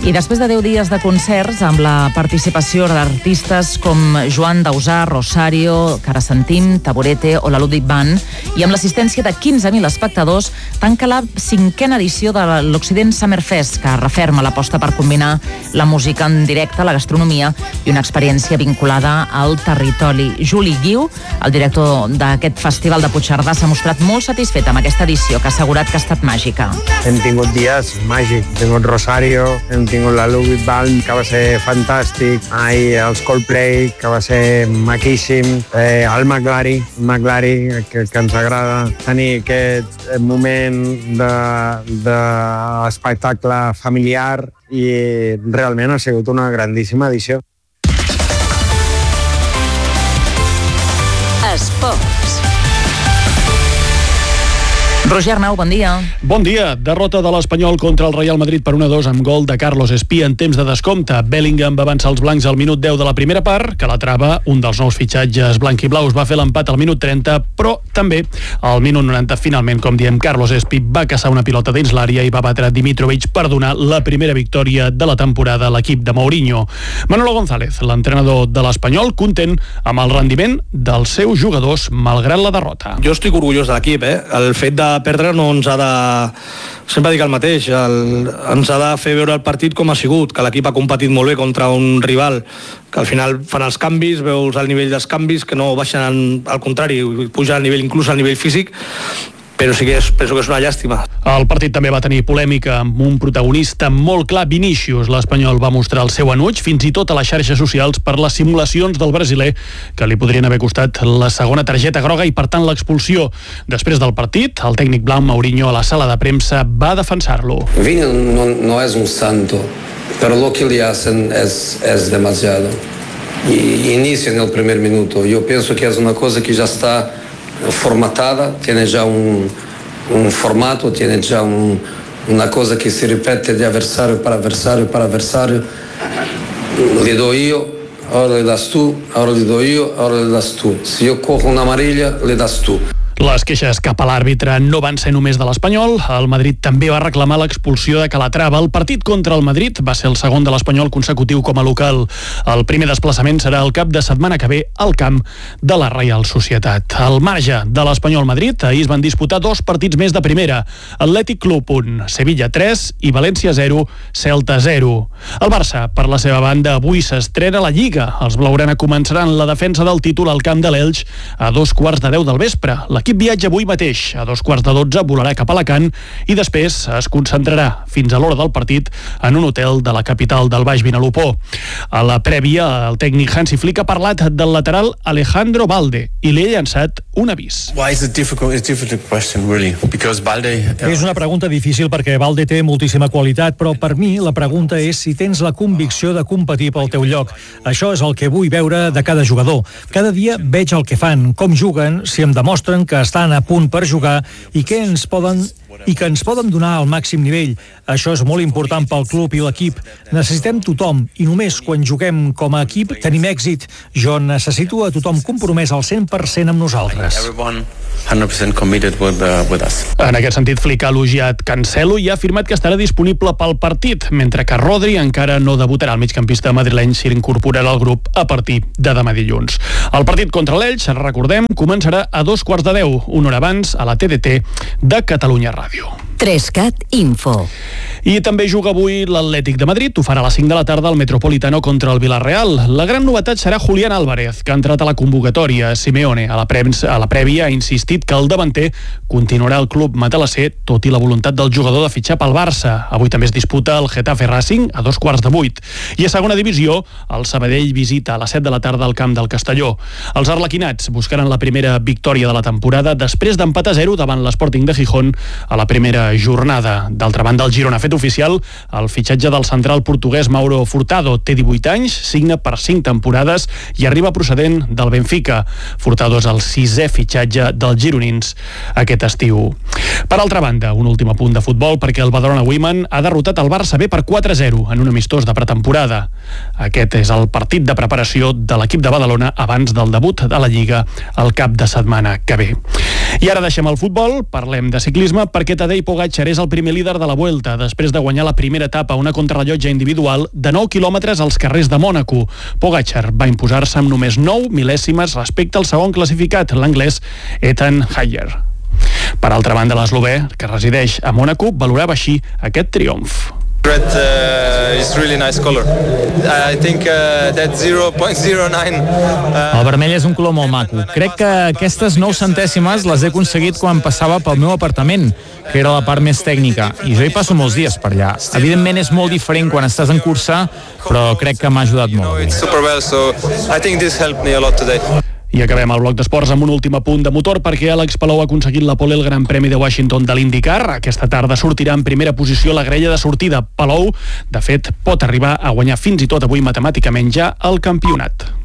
I després de 10 dies de concerts, amb la participació d'artistes com Joan Dausà, Rosario, Cara Sentim, Taburete o la Ludwig Band, i amb l'assistència de 15.000 espectadors, tanca la 5a edició de l'Occident Summer Fest, que referma l'aposta per combinar la música en directe, la gastronomia i una experiència vinculada al territori. Juli Guiu, el director d'aquest festival de Puigcerdà, s'ha mostrat molt satisfet amb aquesta edició, que ha assegurat que ha estat màgica. Hem tingut dies màgics, hem tingut Rosario, hem tingut la Ludwig Band, que va ser fantàstic, els Coldplay, que va ser maquíssim, el McLary, que ens agrada tenir aquest moment d'espectacle familiar, i realment ha sigut una grandíssima edició. Esports. Roger Arnau, bon dia. Bon dia. Derrota de l'Espanyol contra el Real Madrid per 1-2 amb gol de Carlos Espí en temps de descompte. Bellingham va avançar els blancs al minut 10 de la primera part, que la trava, un dels nous fitxatges blanquiblaus, va fer l'empat al minut 30, però també al minut 90, finalment, com diem, Carlos Espí va caçar una pilota dins l'àrea i va batre Dimitrovic per donar la primera victòria de la temporada a l'equip de Mourinho. Manolo González, l'entrenador de l'Espanyol, content amb el rendiment dels seus jugadors malgrat la derrota. Jo estic orgullós de l'equip, El fet de perdre no ens ha de... Sempre dic el mateix, ens ha de fer veure el partit com ha sigut, que l'equip ha competit molt bé contra un rival, que al final fan els canvis, veus el nivell dels canvis, que no baixen, al contrari, puja al nivell, inclús al nivell físic, però sí que penso que és una llàstima. El partit també va tenir polèmica amb un protagonista molt clar, Vinícius. L'Espanyol va mostrar el seu enuig fins i tot a les xarxes socials per les simulacions del brasiler, que li podrien haver costat la segona targeta groga i per tant l'expulsió. Després del partit, el tècnic blanc Mourinho a la sala de premsa va defensar-lo. Vini no es un santo, pero lo que le hacen es demasiado. Y inicia en el primer minuto. Yo pienso que es una cosa que ya está formatada, tiene ya un formato, tiene ya una cosa que se repite de adversario para adversario. Le doy yo, ahora le das tú, ahora le doy yo, ahora le das tú. Si yo cojo una amarilla, le das tú. Les queixes cap a l'àrbitre no van ser només de l'Espanyol. El Madrid també va reclamar l'expulsió de Calatrava. El partit contra el Madrid va ser el segon de l'Espanyol consecutiu com a local. El primer desplaçament serà el cap de setmana que ve al camp de la Reial Societat. Al marge de l'Espanyol Madrid, ahir es van disputar 2 partits més de primera. Atlètic Club 1, Sevilla 3 i València 0, Celta 0. El Barça, per la seva banda, avui s'estrena la Lliga. Els blaugrana començaran la defensa del títol al camp de l'Elx a 2:15 del vespre. L'equip viatja avui mateix. A 2:12 volarà cap a Alacant i després es concentrarà fins a l'hora del partit en un hotel de la capital del Baix Vinalopó. A la prèvia, el tècnic Hansi Flick ha parlat del lateral Alejandro Balde i li ha llançat un avís. És una pregunta difícil perquè Balde té moltíssima qualitat, però per mi la pregunta és si tens la convicció de competir pel teu lloc. Això és el que vull veure de cada jugador. Cada dia veig el que fan, com juguen, si em demostren que estan a punt per jugar i que ens poden donar al màxim nivell. Això és molt important pel club i l'equip. Necessitem tothom i només quan juguem com a equip tenim èxit. Jo necessito a tothom compromès al 100% amb nosaltres. 100% committed with us. En aquest sentit, Flick ha elogiat Cancelo i ha afirmat que estarà disponible pel partit, mentre que Rodri encara no debutarà. El migcampista madrileny s'incorporarà al grup a partir de demà dilluns. El partit contra l'Elx, recordem, començarà a 2:15, una hora abans, a la TDT de Catalunya Ràdio. 3CAT Info. I també juga avui l'Atlètic de Madrid, ho farà a les 5 de la tarda al Metropolitano contra el Villarreal. La gran novetat serà Julián Álvarez, que ha entrat a la convocatòria. Simeone, a la prèvia, ha insistit que el davanter continuarà al club matalasser, tot i la voluntat del jugador de fitxar pel Barça. Avui també es disputa el Getafe Racing a 7:15. I a segona divisió, el Sabadell visita a les 7 de la tarda al camp del Castelló. Els arlequinats buscaran la primera victòria de la temporada després d'empatar 0 davant l'Sporting de Gijón a la primera jornada. D'altra banda, el Girona ha fet oficial el fitxatge del central portuguès Mauro Furtado. Té 18 anys, signa per 5 temporades i arriba procedent del Benfica. Furtado és el 6è fitxatge dels gironins aquest estiu. Per altra banda, un últim apunt de futbol perquè el Badalona Women ha derrotat el Barça B per 4-0 en un amistós de pretemporada. Aquest és el partit de preparació de l'equip de Badalona abans del debut de la Lliga el cap de setmana que ve. I ara deixem el futbol, parlem de ciclisme perquè Tadej Pogačar Pogačar és el primer líder de la Vuelta, després de guanyar la primera etapa, una contrarellotge individual de 9 quilòmetres als carrers de Mònaco. Pogačar va imposar-se amb només 9 mil·lèsimes respecte al segon classificat, l'anglès Ethan Hayer. Per altra banda, l'eslovè, que resideix a Mònaco, valorava així aquest triomf. Red is really nice color. I think that 0.09. El vermell és un color molt maco. Crec que aquestes 9 centèsimes les he aconseguit quan passava pel meu apartament, que era la part més tècnica, i jo hi passo molts dies per allà. Evidentment és molt diferent quan estàs en cursa, però crec que m'ha ajudat molt. It's super well, so I think this helped me a lot today. I acabem el bloc d'esports amb un últim apunt de motor perquè Àlex Palou ha aconseguit la pole al Gran Premi de Washington de l'IndyCar. Aquesta tarda sortirà en primera posició la grella de sortida. Palou, de fet, pot arribar a guanyar fins i tot avui matemàticament ja el campionat.